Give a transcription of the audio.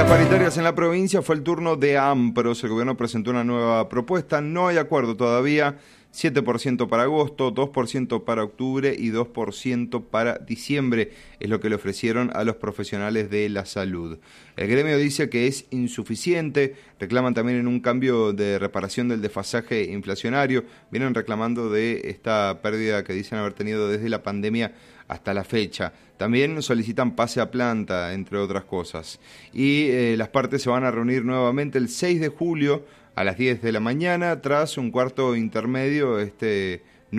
las paritarias en la provincia fue el turno de AMPROS. El gobierno presentó una nueva propuesta. No hay acuerdo todavía. 7% para agosto, 2% para octubre y 2% para diciembre. Es lo que le ofrecieron a los profesionales de la salud. El gremio dice que es insuficiente. Reclaman también en un cambio de reparación del desfasaje inflacionario. Vienen reclamando de esta pérdida que dicen haber tenido desde la pandemia hasta la fecha. También solicitan pase a planta, entre otras cosas. Y las partes se van a reunir nuevamente el 6 de julio a las 10 de la mañana, tras un cuarto intermedio